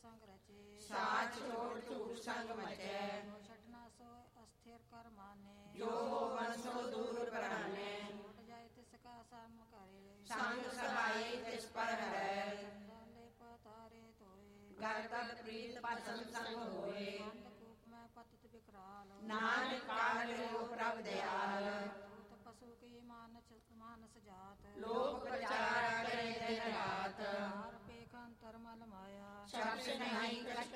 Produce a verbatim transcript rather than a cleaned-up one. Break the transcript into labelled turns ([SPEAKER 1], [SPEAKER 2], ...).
[SPEAKER 1] ਸੰਗ ਰਚੇ
[SPEAKER 2] ਸਾਚ ਛੋੜ ਝੂਠ ਸੰਗ ਮਚੈ
[SPEAKER 1] ਜੋ ਛਟਨਾ ਸੋ ਅਸਥਿਰ ਕਰ ਮਾਨੇ
[SPEAKER 2] ਜੋ ਹੋਵਨ ਸੋ ਦੂਰ ਪਰਾਨੇ
[SPEAKER 1] ਛੋਟ ਜਾਏ ਤਿਸ ਕਾ ਸਮ ਕਰੇ
[SPEAKER 2] ਸੰਗ ਸਹਾਈ ਤਿਸ ਪਰ ਹੈ
[SPEAKER 1] ਚੰਦਾਲੇ ਪਤਾਰੇ ਤੋਏ
[SPEAKER 2] ਗਰ ਤਦ ਪ੍ਰੀਤ ਪਸੰਦ ਸੰਗ ਹੋਏ
[SPEAKER 1] ਅੰਧ ਕੂਪ ਮੈਂ ਪਤਿਤ ਵਿਕਰਾਲ
[SPEAKER 2] ਨਾਨਕ ਕਾਲ ਲਿਓ ਪ੍ਰਭ ਦਿਆਲ
[SPEAKER 1] ਦੂਤ ਪਸ਼ੂ ਕੀ ਮਾਨਸ ਮਾਨਸ ਜਾਤ
[SPEAKER 2] ਲੋਕ ਪ੍ਰਚਾਰ ਕਰੇ ਦਿਨ ਰਾਤ
[SPEAKER 1] ਹਰ ਪੇਖ ਅੰਤਰ ਮਲ ਮਾਇਆ
[SPEAKER 2] ਸ਼ਬਦ ਨਹੀਂ ਕਛ